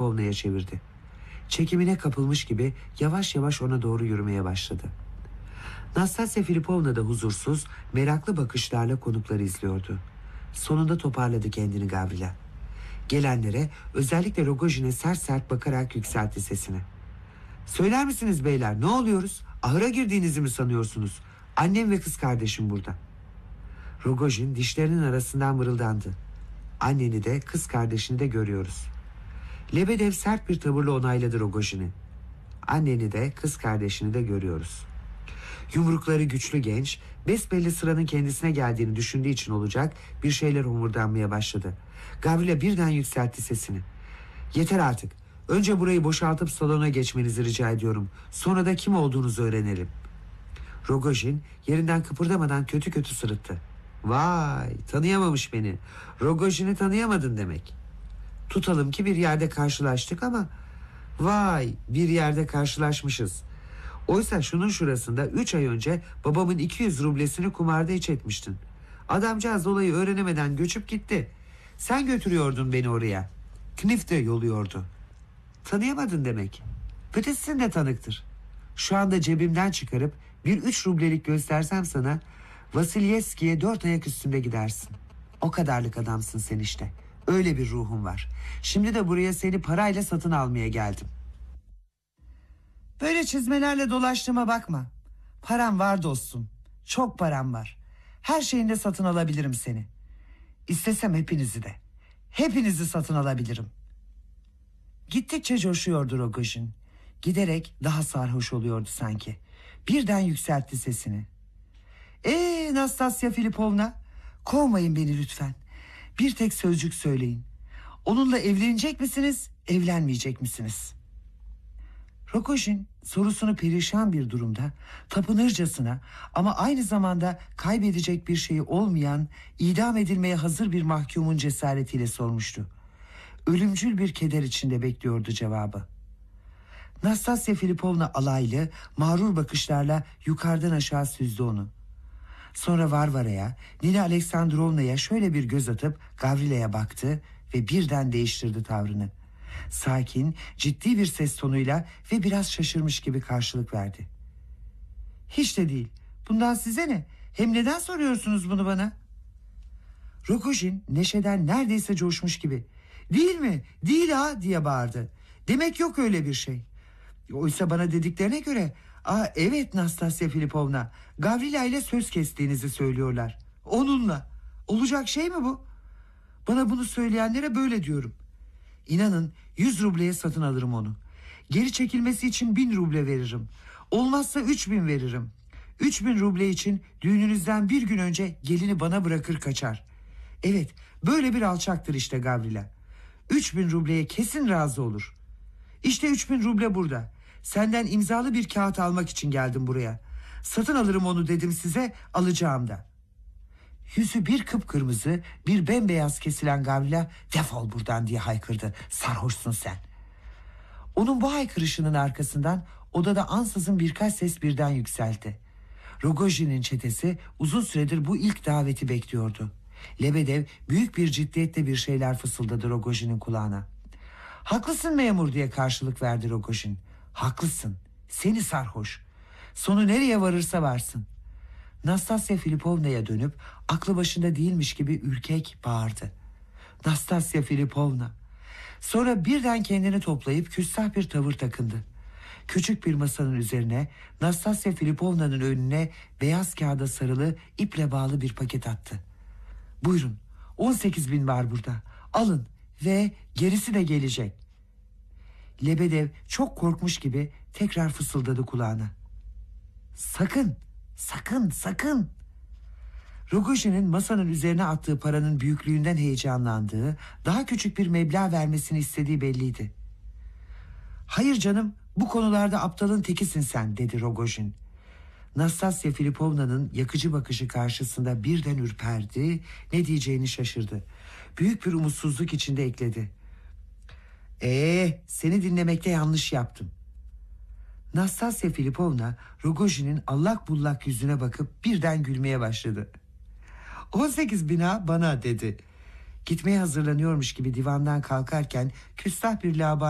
Filipovna'ya çevirdi. Çekimine kapılmış gibi yavaş yavaş ona doğru yürümeye başladı. Nastasya Filipovna da huzursuz, meraklı bakışlarla konukları izliyordu. Sonunda toparladı kendini Gavrila. Gelenlere, özellikle Rogojin'e sert sert bakarak yükseltti sesini. "Söyler misiniz beyler, ne oluyoruz? Ahıra girdiğinizi mi sanıyorsunuz? Annem ve kız kardeşim burada." Rogojin dişlerinin arasından mırıldandı. "Anneni de kız kardeşini de görüyoruz." Lebedev sert bir tavırla onayladı Rogojin'i. "Anneni de kız kardeşini de görüyoruz." Yumrukları güçlü genç, besbelli sıranın kendisine geldiğini düşündüğü için olacak bir şeyler homurdanmaya başladı. Gavrila birden yükseltti sesini. "Yeter artık. Önce burayı boşaltıp salona geçmenizi rica ediyorum. Sonra da kim olduğunuzu öğrenelim." Rogojin yerinden kıpırdamadan kötü kötü sırıttı. "Vay, tanıyamamış beni. Rogojin'i tanıyamadın demek. Tutalım ki bir yerde karşılaştık ama... Vay, bir yerde karşılaşmışız. Oysa şunun şurasında 3 ay önce babamın 200 rublesini kumarda iç etmiştin. Adamcağız olayı öğrenemeden göçüp gitti. Sen götürüyordun beni oraya. Knif de yoluyordu. Tanıyamadın demek. Ötesinin de tanıktır. Şu anda cebimden çıkarıp bir 3 rublelik göstersem sana, Vasilyevski'ye 4 ayak üstünde gidersin. O kadarlık adamsın sen işte. Öyle bir ruhun var. Şimdi de buraya seni parayla satın almaya geldim." Böyle çizmelerle dolaştığıma bakma. Param var dostum. Çok param var. Her şeyinde satın alabilirim seni. İstesem hepinizi de. Hepinizi satın alabilirim. Gittikçe coşuyordu Rogojin. Giderek daha sarhoş oluyordu sanki. Birden yükseltti sesini. Nastasya Filipovna, kovmayın beni lütfen. Bir tek sözcük söyleyin. Onunla evlenecek misiniz, evlenmeyecek misiniz?" Rogojin sorusunu perişan bir durumda, tapınırcasına ama aynı zamanda kaybedecek bir şeyi olmayan, idam edilmeye hazır bir mahkumun cesaretiyle sormuştu. Ölümcül bir keder içinde bekliyordu cevabı. Nastasya Filipovna alaylı, mağrur bakışlarla yukarıdan aşağı süzdü onu. Sonra Varvara'ya, Nina Aleksandrovna'ya şöyle bir göz atıp Gavrila'ya baktı ve birden değiştirdi tavrını. Sakin, ciddi bir ses tonuyla ve biraz şaşırmış gibi karşılık verdi. "Hiç de değil. Bundan size ne? Hem neden soruyorsunuz bunu bana?" Rogojin neşeden neredeyse coşmuş gibi, "Değil mi? Değil ha!" diye bağırdı. "Demek yok öyle bir şey. Oysa bana dediklerine göre... evet Nastasya Filipovna, Gavrila ile söz kestiğinizi söylüyorlar. Onunla. Olacak şey mi bu? Bana bunu söyleyenlere böyle diyorum. İnanın 100 rubleye satın alırım onu. Geri çekilmesi için 1000 ruble veririm. Olmazsa 3000 veririm. 3000 ruble için düğününüzden bir gün önce gelini bana bırakır kaçar. Evet, böyle bir alçaktır işte Gavrila. 3000 rubleye kesin razı olur. İşte 3000 ruble burada. Senden imzalı bir kağıt almak için geldim buraya. Satın alırım onu dedim size, alacağım da." Yüzü bir kıpkırmızı, bir bembeyaz kesilen Gavrila "Defol buradan!" diye haykırdı. "Sarhoşsun sen." Onun bu haykırışının arkasından odada ansızın birkaç ses birden yükseldi. Rogojin'in çetesi uzun süredir bu ilk daveti bekliyordu. Lebedev büyük bir ciddiyetle bir şeyler fısıldadı Rogojin'in kulağına. "Haklısın memur!" diye karşılık verdi Rogojin. "Haklısın. Seni sarhoş. Sonu nereye varırsa varsın." Nastasya Filipovna'ya dönüp aklı başında değilmiş gibi ürkek bağırdı. "Nastasya Filipovna!" Sonra birden kendini toplayıp küstah bir tavır takındı. Küçük bir masanın üzerine Nastasya Filipovna'nın önüne beyaz kağıda sarılı iple bağlı bir paket attı. "Buyurun, 18.000 var burada. Alın ve gerisi de gelecek." Lebedev çok korkmuş gibi tekrar fısıldadı kulağına. "Sakın, sakın, sakın!" Rogojin'in masanın üzerine attığı paranın büyüklüğünden heyecanlandığı, daha küçük bir meblağ vermesini istediği belliydi. "Hayır canım, bu konularda aptalın tekisin sen," dedi Rogojin. Nastasya Filipovna'nın yakıcı bakışı karşısında birden ürperdi, ne diyeceğini şaşırdı. Büyük bir umutsuzluk içinde ekledi. Seni dinlemekte yanlış yaptım." Nastasya Filipovna Rogojin'in allak bullak yüzüne bakıp birden gülmeye başladı. 18.000 ha bana dedi. Gitmeye hazırlanıyormuş gibi divandan kalkarken küstah bir